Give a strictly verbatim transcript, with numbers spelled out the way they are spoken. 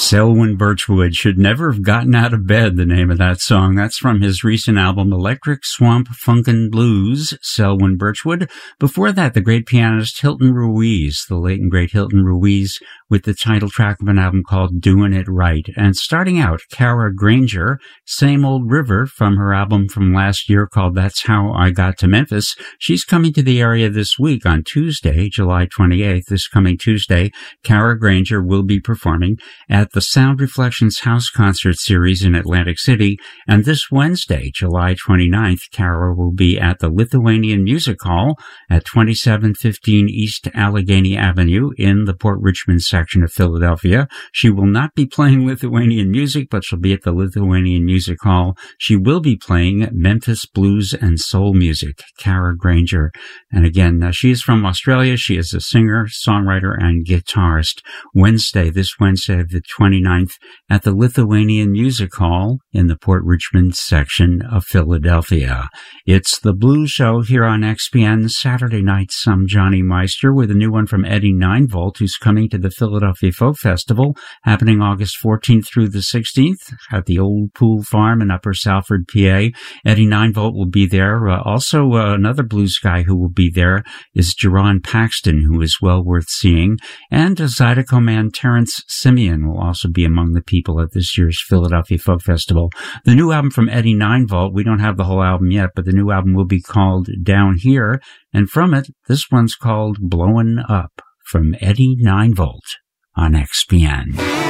Selwyn Birchwood Should Never Have Gotten Out of Bed, the name of that song. That's from his recent album, Electric Swamp Funkin' Blues, Selwyn Birchwood. Before that, the great pianist Hilton Ruiz, the late and great Hilton Ruiz, with the title track of an album called Doin' It Right. And starting out, Kara Granger, Same Old River, from her album from last year called That's How I Got to Memphis. She's coming to the area this week on Tuesday, July twenty-eighth. This coming Tuesday, Kara Granger will be performing at the Sound Reflections House Concert Series in Atlantic City. And this Wednesday, July twenty-ninth, Kara will be at the Lithuanian Music Hall at twenty-seven fifteen East Allegheny Avenue in the Port Richmond section of Philadelphia. She will not be playing Lithuanian music, but she'll be at the Lithuanian Music Hall. She will be playing Memphis blues and soul music. Kara Granger. And again, uh, she is from Australia. She is a singer, songwriter, and guitarist. Wednesday, this Wednesday, the twenty-ninth, at the Lithuanian Music Hall in the Port Richmond section of Philadelphia. It's the Blues Show here on X P N. Saturday nights, I'm Johnny Meister with a new one from Eddie Ninevolt, who's coming to the Philadelphia Folk Festival, happening August fourteenth through the sixteenth at the Old Pool Farm in Upper Salford, P A. Eddie Ninevolt will be there. Uh, also, uh, another blues guy who will be there is Jerron Paxton, who is well worth seeing. And uh, Zydeco man Terrence Simeon will also be among the people at this year's Philadelphia Folk Festival. The new album from Eddie Ninevolt, we don't have the whole album yet, but the new album will be called Down Here. And from it, this one's called Blowin' Up from Eddie Ninevolt on X P N.